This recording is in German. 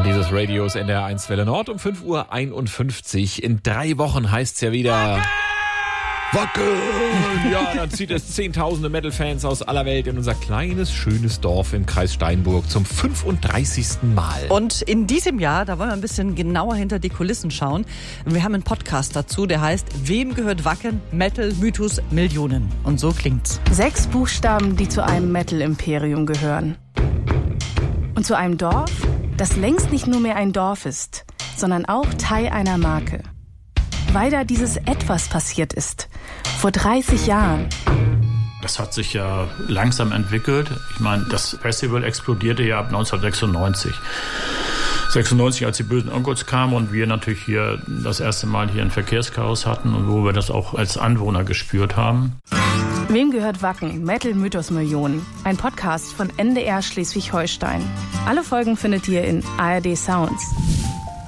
Dieses Radio ist NDR 1 Welle Nord um 5:51 Uhr. In 3 Wochen heißt's ja wieder Wacken! Ja, dann zieht es Zehntausende Metal-Fans aus aller Welt in unser kleines, schönes Dorf im Kreis Steinburg zum 35. Mal. Und in diesem Jahr, da wollen wir ein bisschen genauer hinter die Kulissen schauen. Wir haben einen Podcast dazu, der heißt Wem gehört Wacken? Metal, Mythos, Millionen. Und so klingt's. 6 Buchstaben, die zu einem Metal-Imperium gehören. Und zu einem Dorf, das längst nicht nur mehr ein Dorf ist, sondern auch Teil einer Marke. Weil da dieses Etwas passiert ist. Vor 30 Jahren. Das hat sich ja langsam entwickelt. Ich meine, das Festival explodierte ja ab 1996. 96, als die bösen Onkels kamen und wir natürlich hier das erste Mal hier ein Verkehrschaos hatten und wo wir das auch als Anwohner gespürt haben. Wem gehört Wacken? Metal Mythos Millionen. Ein Podcast von NDR Schleswig-Holstein. Alle Folgen findet ihr in ARD Sounds.